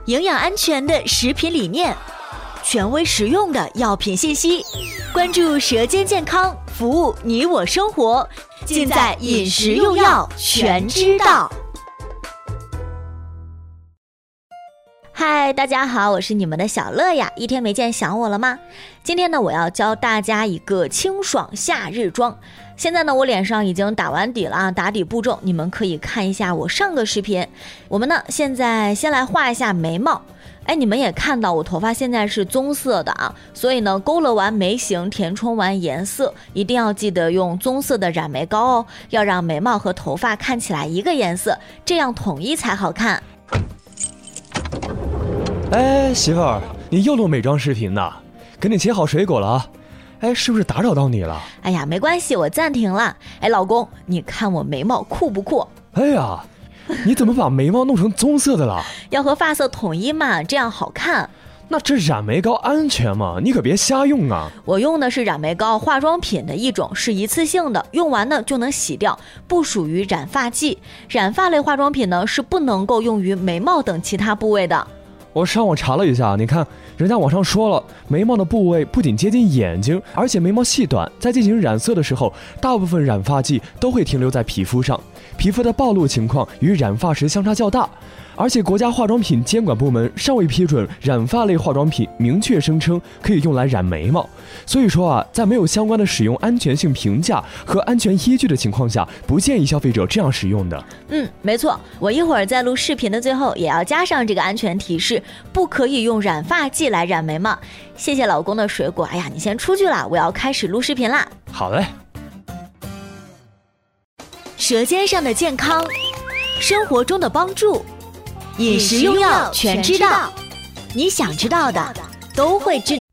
营养安全的食品理念，权威实用的药品信息，关注舌尖健康，服务你我生活，尽在饮食用药全知道。嗨，大家好，我是你们的小乐呀，一天没见想我了吗？今天呢，我要教大家一个清爽夏日妆。现在呢，我脸上已经打完底了啊，打底步骤你们可以看一下我上个视频。我们呢，现在先来画一下眉毛。你们也看到我头发现在是棕色的啊，所以呢，勾勒完眉形，填充完颜色，一定要记得用棕色的染眉膏哦，要让眉毛和头发看起来一个颜色，这样统一才好看。 媳妇儿，你又录美妆视频呢？给你切好水果了啊？是不是打扰到你了？ 没关系，我暂停了。老公，你看我眉毛酷不酷？ 你怎么把眉毛弄成棕色的了？ 要和发色统一嘛，这样好看。 那这染眉膏安全吗？你可别瞎用啊！ 我用的是染眉膏化妆品的一种，是一次性的，用完呢就能洗掉，不属于染发剂。染发类化妆品呢是不能够用于眉毛等其他部位的。 我上网查了一下，你看人家网上说了，眉毛的部位不仅接近眼睛，而且眉毛细短，在进行染色的时候，大部分染发剂都会停留在皮肤上，皮肤的暴露情况与染发时相差较大。而且国家化妆品监管部门尚未批准染发类化妆品明确声称可以用来染眉毛，所以说在没有相关的使用安全性评价和安全依据的情况下，不建议消费者这样使用的。 没错，我一会儿在录视频的最后也要加上这个安全提示，不可以用染发剂来染眉毛。谢谢老公的水果，你先出去了，我要开始录视频啦。 好嘞。 舌尖上的健康，生活中的帮助，饮食用药全知道，你想知道的都会知